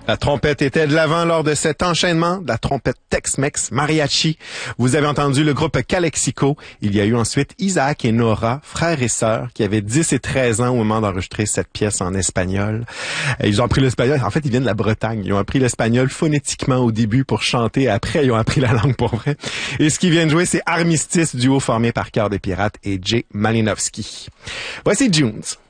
La trompette était de l'avant lors de cet enchaînement de la trompette Tex-Mex Mariachi. Vous avez entendu le groupe Calexico. Il y a eu ensuite Isaac et Nora, frères et sœurs, qui avaient 10 et 13 ans au moment d'enregistrer cette pièce en espagnol. Ils ont appris l'espagnol. En fait, ils viennent de la Bretagne. Ils ont appris l'espagnol phonétiquement au début pour chanter. Après, ils ont appris la langue pour vrai. Et ce qu'ils viennent jouer, c'est Armistice, duo formé par Cœur des Pirates et Jay Malinowski. Voici Junes.